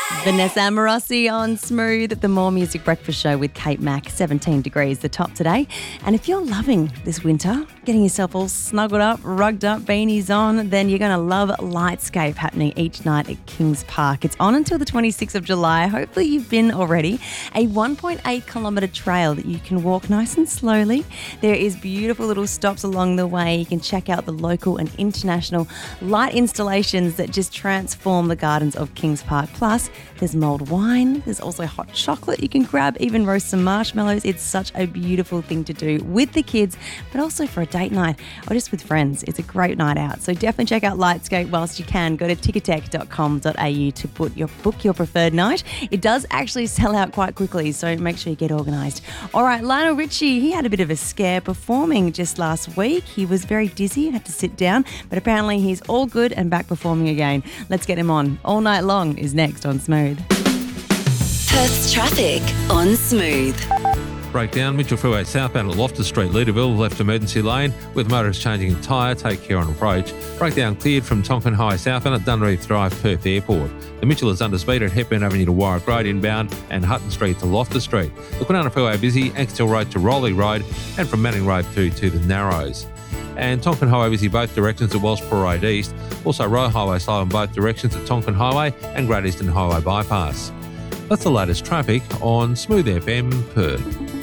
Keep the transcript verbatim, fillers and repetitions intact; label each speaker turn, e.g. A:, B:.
A: Vanessa Amorossi on Smooth, the More Music Breakfast Show with Kate Mack. seventeen degrees the top today. And if you're loving this winter, getting yourself all snuggled up, rugged up, beanies on, then you're going to love Lightscape happening each night at Kings Park. It's on until the twenty-sixth of July. Hopefully you've been already. A one point eight kilometre trail that you can walk nice and slowly. There is beautiful little stops along the way. You can check out the local and international light installations that just transform the gardens of Kings Park. Plus, there's mulled wine. There's also hot chocolate you can grab, even roast some marshmallows. It's such a beautiful thing to do with the kids, but also for a date night or just with friends. It's a great night out. So definitely check out Lightscape whilst you can. Go to ticketek dot com dot a u to put your, book your preferred night. It does actually sell out quite quickly, so make sure you get organised. All right, Lionel Richie, he had a bit of a scare performing just last week. He was very dizzy and had to sit down, but apparently he's all good and back performing again. Let's get him on. All Night Long is next on Smooth.
B: Perth's traffic on Smooth.
C: Breakdown, Mitchell Freeway southbound at Loftus Street, Leederville, left emergency lane with motorists changing tyre, take care on approach. Breakdown cleared from Tonkin High southbound at Dunreath Drive, Perth Airport. The Mitchell is under speed at Hepburn Avenue to Warwick Road inbound and Hutton Street to Loftus Street. The Kwinana Freeway busy, Axtell Road to Rowley Road and from Manning Road through to the Narrows. And Tonkin Highway busy both directions at Wellsborough Road East. Also Roe Highway slow in both directions at Tonkin Highway and Great Eastern Highway bypass. That's the latest traffic on Smooth F M Perth.